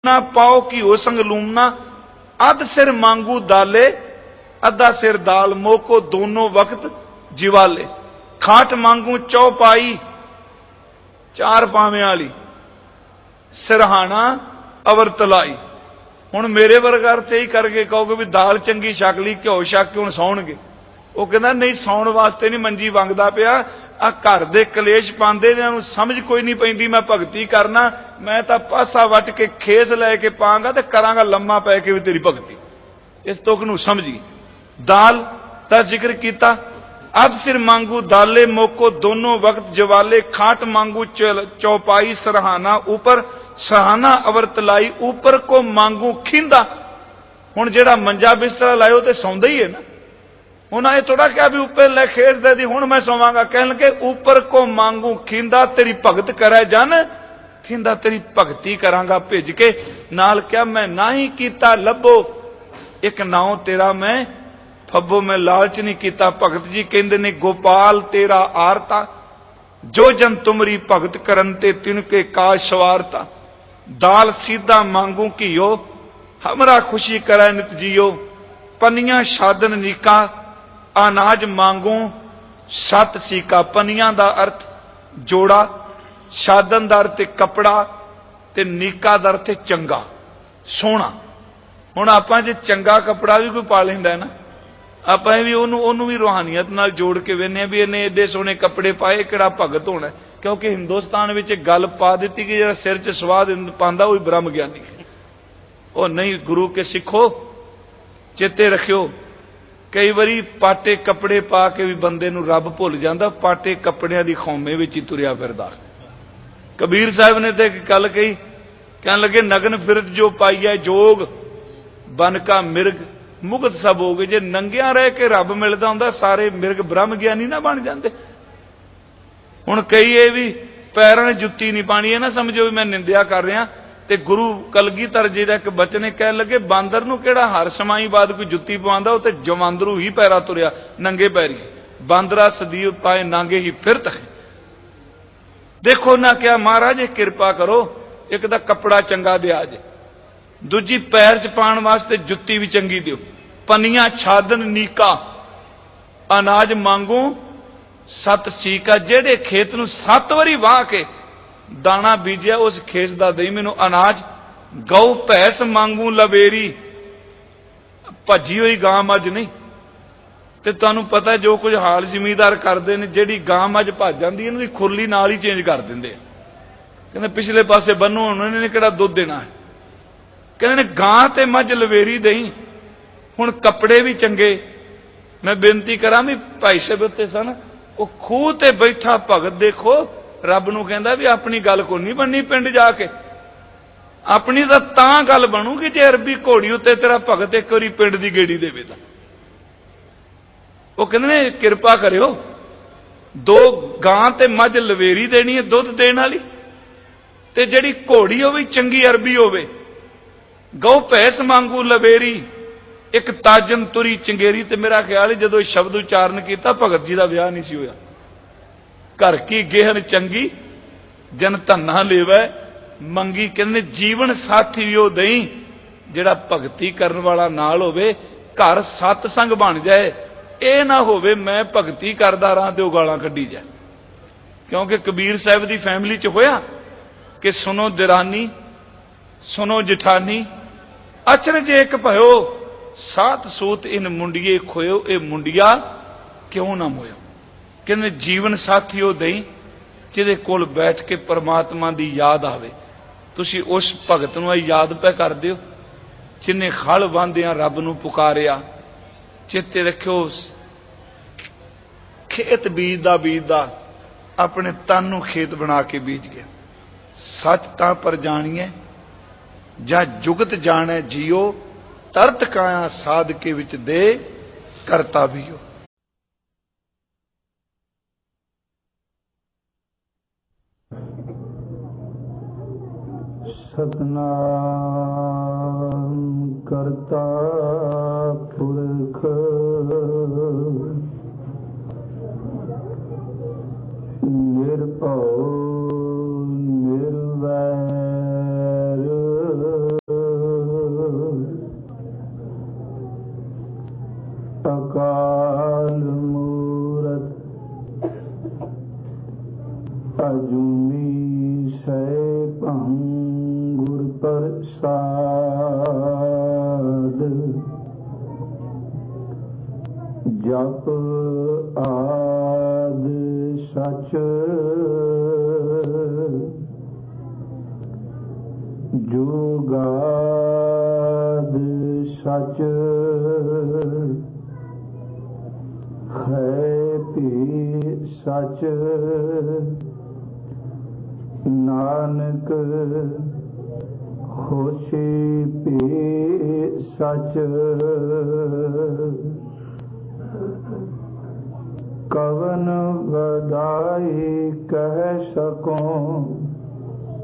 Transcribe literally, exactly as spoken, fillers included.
ना पाओ की हो संग लूमना, अध सिर मांगू दाले अद्धा सिर दाल मोको दोनों वक्त जिवाले। खाट मांगू चौपाई चार पावे वाली, सिरहाना अवर तलाई। हुण मेरे वर्गा अर्थ यही करके कहोगे भी दाल चंगी छक ली घ्यो छक के हुण सौणगे। वो कहना नहीं, सौण वास्ते नहीं मंजी वंगदा पिया, आ घर दे कलेश पांदे इन्हां नूं समझ कोई नहीं पैंदी। मैं भगती करना, मैं तां पासा वट के खेस लैके पांगा ते करांगा लम्मा पै के भी तेरी भगती। इस तुक नूं समझी। दाल दा जिक्र कीता, अब सिर मांगू दाले मोको दोनों वक्त जवाले। खाट मांगू चौपाई सरहाना ऊपर, सरहाना अवर तलाई। ऊपर को मांगू खींदा। हुण जेड़ा मंजा बिस्तरा लायो ते सौंदा ही है ना, उन्हें ये थोड़ा क्या भी ऊपर ले खेस दे दी हुण मैं सोवांगा। कह लगे ऊपर को मांगू खींदा, तेरी भगत करे जन खींदा, तेरी भगती करांगा भेज के। नाल क्या मैं ना ही कीता लभो, एक नाव तेरा मैं फब्बो, मैं लालच नहीं कीता। भगत जी कहंदे ने गोपाल तेरा आरता, जो जन तुमरी भगत करन ते तिनके काज सवारता। दाल सीधा मांगू घियो, हमरा खुशी करे नित जियो। पनिया शादन नीका, अनाज मांगू सत सीका। पनिया दा अर्थ जोड़ा, शादन दा अर्थ कपड़ा, ते नीका दा अर्थ चंगा सोहना। हुण आपां जे चंगा कपड़ा भी कोई पा लैंदा है ना, आपां भी ओनू ओनू भी रूहानियत नाल जोड़ के वेखने भी इन्हें एडे सोहने कपड़े पाए, किहड़ा भगत होना। क्योंकि हिंदुस्तान विच गल पा दी कि जिहड़ा सिर च स्वाद पांदा वही ब्रह्म ज्ञानी है। वो नहीं, गुरु के सिखो चेते रखियो। कई बारी पाटे कपड़े पा के भी बंदे नूं रब भुल जांदा, पाटे कपड़ियां दी खौमे विच ही तुरिया फिरदा। कबीर साहब ने तो एक गल कही, कहन लगे नगन फिरत जो पाइया जोग, बन का मिर्ग मुगत सब हो गए। जे नंगिया रह के रब मिलता हुंदा, सारे मिर्ग ब्रह्म ज्ञानी ना बन जाते। हुण कई ये भी पैरां ने जुत्ती नहीं पानी, है ना समझो भी मैं निंदिया कर रहा। ते गुरु कलगीधर जी दा एक बचन कह लगे, बांदर नूं किहड़ा हर समाई बाद कोई जुत्ती पवांदा, ते जमांदरू ही पैरा तुरिया नंगे पैरी। बांदरा सदीव पाए नांगे ही फिरत है। देखो ना क्या महाराज कृपा करो, एक दा कपड़ा चंगा दिया जे, दूजी पैर च पाण वास्ते जुत्ती भी चंगी दियो। पनिया छादन नीका, अनाज मांगू सत सीका। जेड़े खेत नूं सत वारी वाह के दाना बीजिया, उस खेस दा दई मैनू अनाज। गौ भैंस मांगू लवेरी, भजी हुई गां मज नहीं। ते तुहानूं पता जो कुछ हाल जिमीदार करते हैं, जिहड़ी गां मज भज जाती इन्हां दी खुरली नाल ही चेंज कर दिंदे। कहंदे पिछले पासे बन्नो, उन्होंने ने किहड़ा दुध देना है। कहंदे गां ते मज लवेरी दई। हुण कपड़े भी चंगे। मैं बेनती करा भी भाई साहब उत्ते सन, वो खूह ते बैठा भगत देखो, रब नूं कहंदा भी अपनी गल को नहीं बननी पिंड जाके। अपनी तां तां गल बनूगी जे अरबी घोड़ी उत्ते तेरा भगत एक बारी पिंड दी गेड़ी देवे तां। वो कहंदे ने किरपा करियो, दो गां ते मझ लवेरी देनी है दुध देण वाली, ते जिहड़ी घोड़ी होवे चंगी अरबी होवे। गौ भैंस मांगू लवेरी, एक ताजन तुरी चंगेरी। ते मेरा ख्याल है जदों शब्द उच्चारण किया भगत जी का विआह नहीं सी होया। घर की गेहन चंगी जन धन्ना लेवै मंगी। कहंदे जीवन साथी भी दई, जिहड़ा भगती करन वाला नाल होवे। घर सतसंग बन जाए, ये ना होवे मैं भगती करदा रहां ते ओह गालां कड्ढी जाए। क्योंकि कबीर साहब की फैमिली च होया कि सुनो दिरानी सुनो जिठानी, अचरज एक भयो सात सूत इन मुंडिये खोयो। ये मुंडिया क्यों ना मोयो। कहंदे जीवन साथी वो दई जिहदे कोल बैठ के परमात्मा की याद आवे। तुसी उस भगत नूं याद पै करदे हो जिन्हें खल वांदियां रब नूं पुकारिया। चेते रखियो, खेत बीजदा बीजदा अपने तन नूं खेत बना के बीज गया। सच तां पर जाणीए जा जुगत जाणे जियो, तरत काया साध के विच दे करता भी हो। सतनाम करता पुरख निर्भौ निर्वैर। ਪ੍ਰਸਾਦ ਜਪ ਆਦ ਸਚ ਜੁਗਾਦ ਸਚ ਹੈ ਭੀ ਸਚ ਨਾਨਕ ਹੋਸੀ ਭੀ ਸਚ ਕਵਨ ਵਡਾਈ ਕਹਿ ਸਕੋ